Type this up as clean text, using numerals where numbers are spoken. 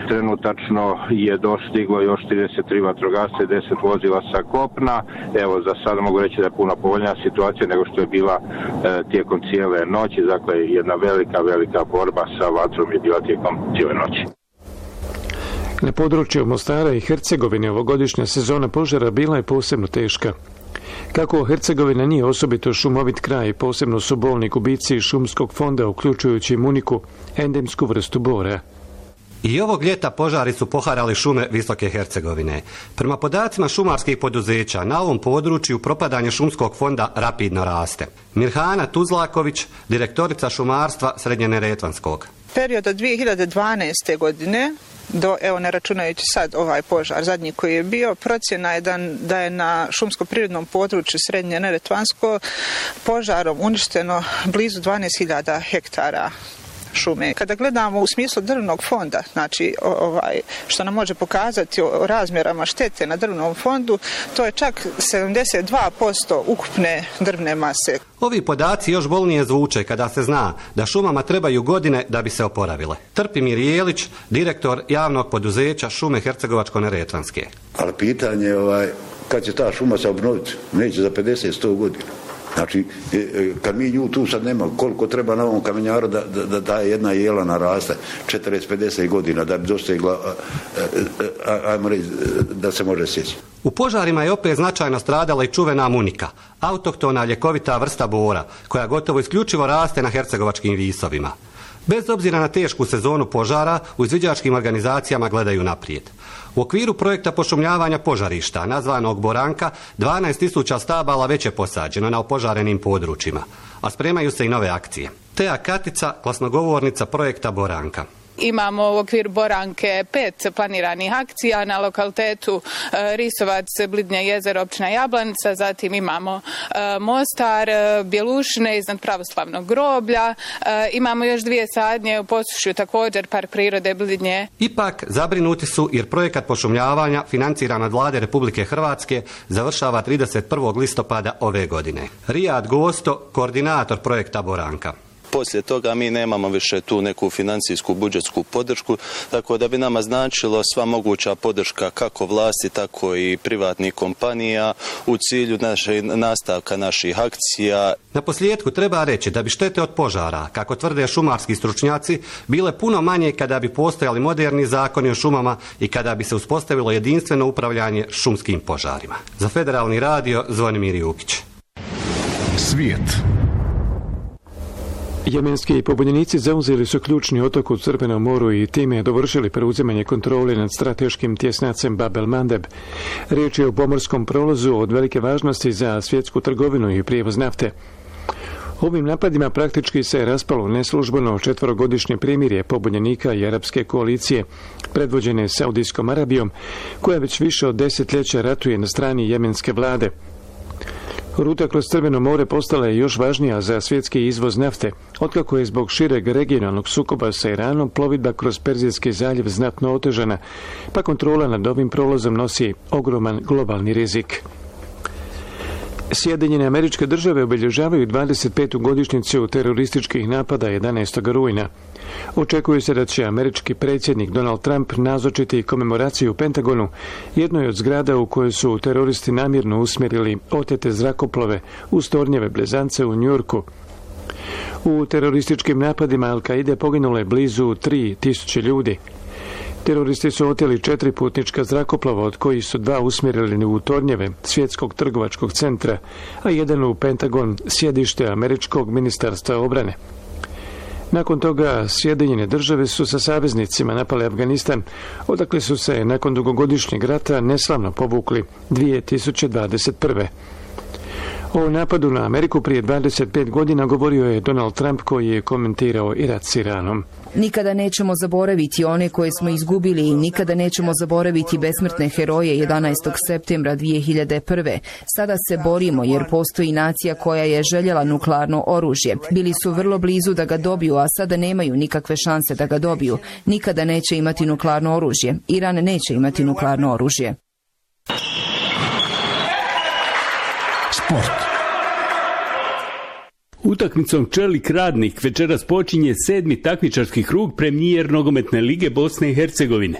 Trenutačno je dostiglo još 33 vatrogasca i 10 vozila sa kopna. Evo, za sada mogu reći da je puno povoljnija situacija nego što je bila tijekom cijele noći. Dakle, jedna velika borba sa vatrom je bila tijekom cijele noći. Na području Mostara i Hercegovine ovogodišnja sezona požara bila je posebno teška. Kako Hercegovina nije osobito šumovit kraj, posebno su bolni gubici šumskog fonda, uključujući muniku, endemsku vrstu bora. I ovog ljeta požari su poharali šume Visoke Hercegovine. Prema podacima šumarskih poduzeća, na ovom području propadanje šumskog fonda rapidno raste. Mirhana Tuzlaković, direktorica šumarstva Srednjeneretvanskog. Period od 2012. godine do, evo ne računajući sad ovaj požar zadnji koji je bio, procjena je da je na šumsko-prirodnom području Srednje Neretvansko požarom uništeno blizu 12.000 hektara šume. Kada gledamo u smislu drvnog fonda, znači što nam može pokazati o razmjerama štete na drvnom fondu, to je čak 72% ukupne drvne mase. Ovi podaci još bolnije zvuče kada se zna da šumama trebaju godine da bi se oporavile. Trpimir Jelić, direktor javnog poduzeća Šume Hercegovačko-neretvanske. Ali pitanje kad će ta šuma se obnoviti? Neće za 50-100 godina. Znači, kad mi nju tu sad nema, koliko treba na ovom kamenjaru da ta jedna jela naraste, 40-50 godina da bi dostigla, ajmo reći, da se može sjeći. U požarima je opet značajno stradala i čuvena munika, autohtona ljekovita vrsta bora, koja gotovo isključivo raste na hercegovačkim visovima. Bez obzira na tešku sezonu požara, u izviđačkim organizacijama gledaju naprijed. U okviru projekta pošumljavanja požarišta, nazvanog Boranka, 12.000 stabala već je posađeno na opožarenim područjima, a spremaju se i nove akcije. Teja Katica, glasnogovornica projekta Boranka. Imamo u okviru Boranke 5 planiranih akcija na lokalitetu Risovac, Blidnje jezero, općina Jablanica, zatim imamo Mostar, Bjelušine iznad pravoslavnog groblja, imamo još 2 sadnje u Posušju, također park prirode Blidnje. Ipak zabrinuti su jer projekat pošumljavanja financiran od Vlade Republike Hrvatske završava 31. listopada ove godine. Rijad Gosto, koordinator projekta Boranka. Poslije toga mi nemamo više tu neku financijsku budžetsku podršku, tako da bi nama značilo sva moguća podrška kako vlasti, tako i privatnih kompanija u cilju nastavka naših akcija. Na posljedku treba reći da bi štete od požara, kako tvrde šumarski stručnjaci, bile puno manje kada bi postojali moderni zakoni o šumama i kada bi se uspostavilo jedinstveno upravljanje šumskim požarima. Za Federalni radio, Zvonimir Jukić. Svijet. Jemenski pobunjenici zauzeli su ključni otok u Crvenom moru i time dovršili preuzimanje kontrole nad strateškim tjesnacem Bab el-Mandeb. Riječ je o pomorskom prolazu od velike važnosti za svjetsku trgovinu i prijevoz nafte. Ovim napadima praktički se raspalo neslužbeno 4-godišnje primirje pobunjenika i arapske koalicije, predvođene Saudijskom Arabijom, koja već više od desetljeća ratuje na strani jemenske vlade. Ruta kroz Crveno more postala je još važnija za svjetski izvoz nafte, otkako je zbog šireg regionalnog sukoba sa Iranom plovidba kroz Perzijski zaljev znatno otežana, pa kontrola nad ovim prolazom nosi ogroman globalni rizik. Sjedinjene Američke Države obilježavaju 25. godišnjicu terorističkih napada 11. rujna. Očekuje se da će američki predsjednik Donald Trump nazočiti komemoraciju u Pentagonu, jednoj od zgrada u kojoj su teroristi namjerno usmjerili otete zrakoplove uz tornjeve blizance u Njujorku. U terorističkim napadima Al-Kaide poginulo je blizu 3.000 ljudi. Teroristi su oteli 4 putnička zrakoplova, od kojih su 2 usmjerili u tornjeve Svjetskog trgovačkog centra, a jedan u Pentagon, sjedište američkog ministarstva obrane. Nakon toga Sjedinjene Države su sa saveznicima napale Afganistan, odakle su se nakon dugogodišnjeg rata neslavno povukli 2021. O napadu na Ameriku prije 25 godina govorio je Donald Trump, koji je komentirao i rat s Iranom. Nikada nećemo zaboraviti one koje smo izgubili i nikada nećemo zaboraviti besmrtne heroje 11. septembra 2001. Sada se borimo jer postoji nacija koja je željela nuklearno oružje. Bili su vrlo blizu da ga dobiju, a sada nemaju nikakve šanse da ga dobiju. Nikada neće imati nuklearno oružje. Iran neće imati nuklearno oružje. Sport. Utakmicom Čelik Radnik večeras počinje 7. takmičarski krug premijer nogometne lige Bosne i Hercegovine.